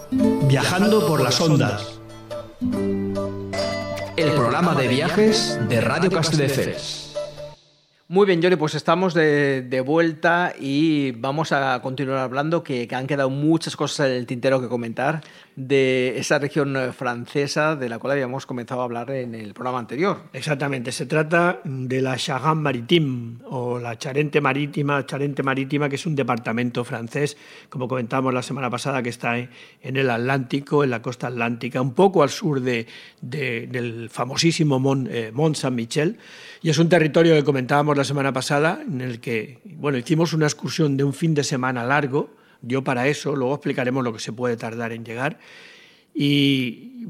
Viajando por las ondas. El programa de viajes de Radio Castelldefels. Muy bien, Johnny, pues estamos de vuelta y vamos a continuar hablando, que han quedado muchas cosas en el tintero que comentar de esa región francesa de la cual habíamos comenzado a hablar en el programa anterior. Exactamente, se trata de la Charente-Maritime o la Charente Marítima, que es un departamento francés, como comentamos la semana pasada, que está en el Atlántico, en la costa atlántica, un poco al sur del famosísimo Mont Saint-Michel, y es un territorio que comentábamos la semana pasada, en el que hicimos una excursión de un fin de semana largo, yo para eso, luego explicaremos lo que se puede tardar en llegar, y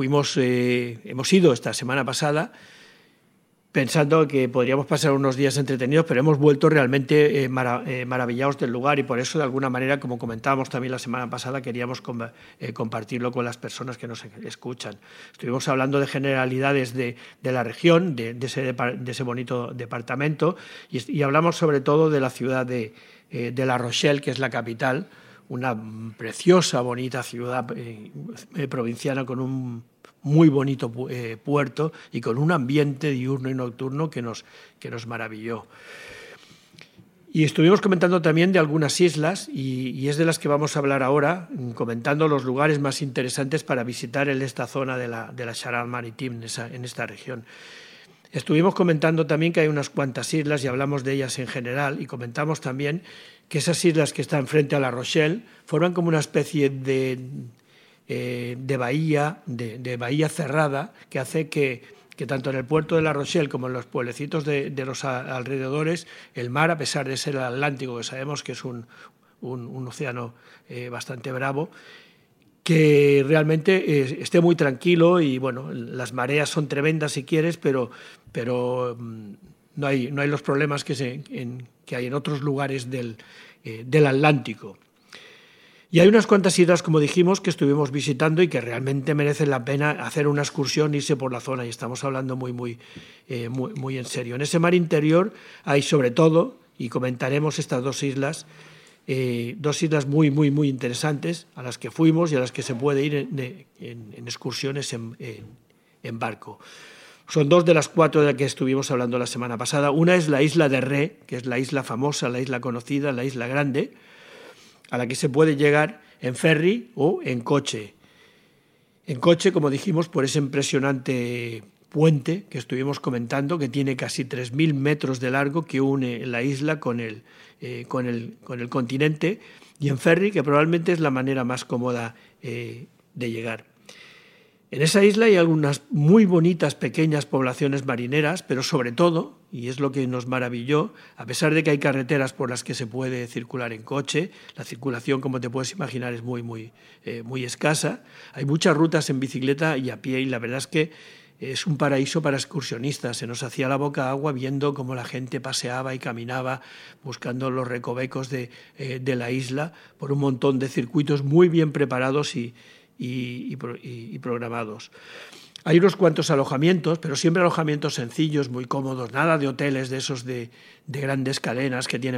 hemos ido esta semana pasada pensando que podríamos pasar unos días entretenidos, pero hemos vuelto realmente maravillados del lugar, y por eso, de alguna manera, como comentábamos también la semana pasada, queríamos compartirlo con las personas que nos escuchan. Estuvimos hablando de generalidades de la región, de ese bonito departamento, y hablamos sobre todo de la ciudad de La Rochelle, que es la capital, una preciosa, bonita ciudad provinciana con un muy bonito puerto y con un ambiente diurno y nocturno que nos maravilló. Y estuvimos comentando también de algunas islas, y es de las que vamos a hablar ahora, comentando los lugares más interesantes para visitar en esta zona de la Charente-Maritime, en esta región. Estuvimos comentando también que hay unas cuantas islas y hablamos de ellas en general, y comentamos también que esas islas que están frente a La Rochelle forman como una especie de bahía cerrada, que hace que tanto en el puerto de La Rochelle como en los pueblecitos de los alrededores, el mar, a pesar de ser el Atlántico, que sabemos que es un océano bastante bravo, que realmente esté muy tranquilo, y las mareas son tremendas si quieres, pero no hay los problemas que hay en otros lugares del Atlántico. Y hay unas cuantas islas, como dijimos, que estuvimos visitando y que realmente merecen la pena hacer una excursión, irse por la zona, y estamos hablando muy en serio. En ese mar interior hay, sobre todo, y comentaremos estas dos islas muy interesantes, a las que fuimos y a las que se puede ir en excursiones en barco. Son dos de las cuatro de las que estuvimos hablando la semana pasada. Una es la isla de Ré, que es la isla famosa, la isla conocida, la isla grande, a la que se puede llegar en ferry o en coche. En coche, como dijimos, por ese impresionante puente que estuvimos comentando, que tiene casi 3.000 metros de largo, que une la isla con el continente, y en ferry, que probablemente es la manera más cómoda de llegar. En esa isla hay algunas muy bonitas pequeñas poblaciones marineras, pero sobre todo, y es lo que nos maravilló, a pesar de que hay carreteras por las que se puede circular en coche, la circulación, como te puedes imaginar, es muy escasa. Hay muchas rutas en bicicleta y a pie, y la verdad es que es un paraíso para excursionistas. Se nos hacía la boca agua viendo cómo la gente paseaba y caminaba buscando los recovecos de la isla por un montón de circuitos muy bien preparados y programados. Hay unos cuantos alojamientos, pero siempre alojamientos sencillos, muy cómodos, nada de hoteles de esos de grandes cadenas que tienen